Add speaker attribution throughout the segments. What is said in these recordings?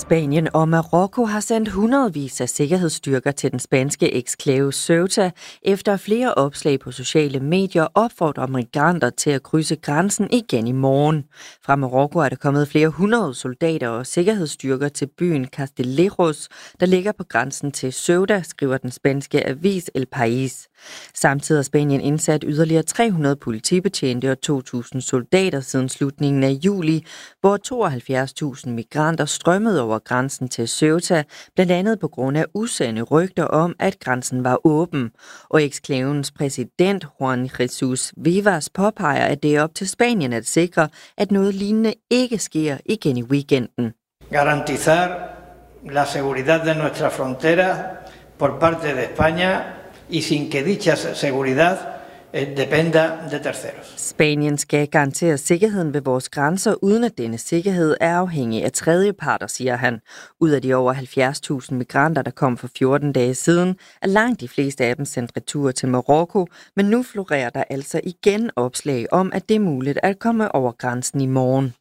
Speaker 1: Spanien og Marokko har sendt hundredvis af sikkerhedsstyrker til den spanske eksklave Ceuta, efter flere opslag på sociale medier opfordrer migranter til at krydse grænsen igen i morgen. Fra Marokko er der kommet flere hundrede soldater og sikkerhedsstyrker til byen Castelleros, der ligger på grænsen til Ceuta, skriver den spanske avis El País. Samtidig har Spanien indsat yderligere 300 politibetjente og 2.000 soldater siden slutningen af juli, hvor 72.000 migranter strømmede over grænsen til Ceuta, blandt andet på grund af usande rygter om, at grænsen var åben. Og eksklavens præsident Juan Jesus Vivas påpeger, at det er op til Spanien at sikre, at noget lignende ikke sker igen i weekenden.
Speaker 2: Garantizar la seguridad de nuestra frontera por parte de España y sin que dicha seguridad dependa de terceros.
Speaker 1: Spanien skal garantere sikkerheden ved vores grænser, uden at denne sikkerhed er afhængig af tredjeparter, siger han. Ud af de over 70.000 migranter, der kom for 14 dage siden, er langt de fleste af dem sendt retur til Marokko, men nu florerer der altså igen opslag om, at det er muligt at komme over grænsen i morgen.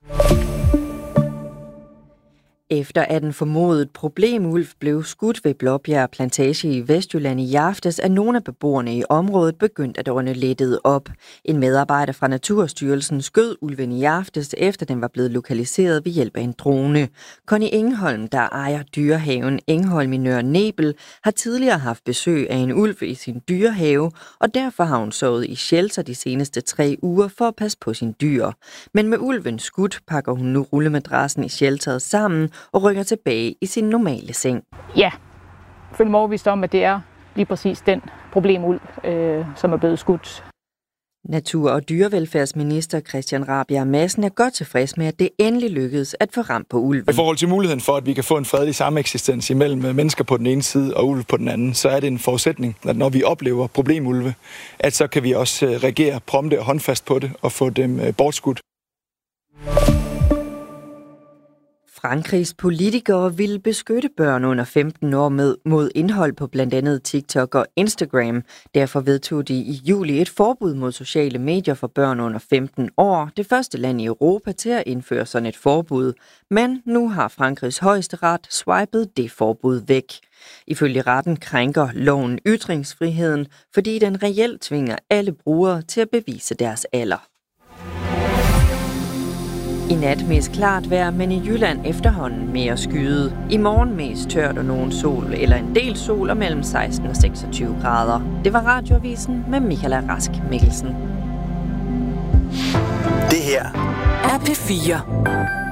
Speaker 1: Efter at en formodet problemulv blev skudt ved Blåbjerg Plantage i Vestjylland i aftes, er nogle af beboerne i området begyndt at ånde lettet op. En medarbejder fra Naturstyrelsen skød ulven i aftes, efter den var blevet lokaliseret ved hjælp af en drone. Connie Engholm, der ejer dyrehaven Engholm i Nørre Nebel, har tidligere haft besøg af en ulv i sin dyrehave, og derfor har hun sovet i shelter de seneste 3 uger for at passe på sin dyr. Men med ulven skudt pakker hun nu rullemadrassen i shelteret sammen og rykker tilbage i sin normale seng.
Speaker 3: Ja, føler mig overbevist om, at det er lige præcis den problemulv, som er blevet skudt.
Speaker 1: Natur- og dyrevelfærdsminister Christian Rabjerg Madsen er godt tilfreds med, at det endelig lykkedes at få ram på ulven.
Speaker 4: I forhold til muligheden for, at vi kan få en fredelig sameksistens imellem mennesker på den ene side og ulv på den anden, så er det en forudsætning, at når vi oplever problemulve, at så kan vi også reagere prompte og håndfast på det og få dem bortskudt.
Speaker 1: Frankrigs politikere ville beskytte børn under 15 år mod indhold på blandt andet TikTok og Instagram. Derfor vedtog de i juli et forbud mod sociale medier for børn under 15 år. Det første land i Europa til at indføre sådan et forbud. Men nu har Frankrigs højesteret swipet det forbud væk. Ifølge retten krænker loven ytringsfriheden, fordi den reelt tvinger alle brugere til at bevise deres alder. I nat mest klart vejr, men i Jylland efterhånden mere skyet. I morgen mest tørt og nogen sol, eller en del sol og mellem 16 og 26 grader. Det var Radioavisen med Michaela Rask Mikkelsen.
Speaker 5: Det her er P4.